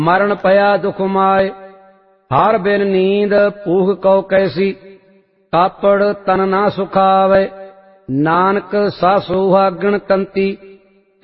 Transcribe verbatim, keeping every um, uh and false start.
ਮਰਨ ਪਿਆ ਦੁਖ ਮਾਏ। ਹਰ ਬਿਨ ਨੀਂਦ ਭੂਖ ਕਉ ਕੈਸੀ, ਕਾਪੜ ਤਨ ਨਾ ਸੁਖਾਵੇ। ਨਾਨਕ ਸਾ ਸੁਹਾਗਣ ਕੰਤੀ,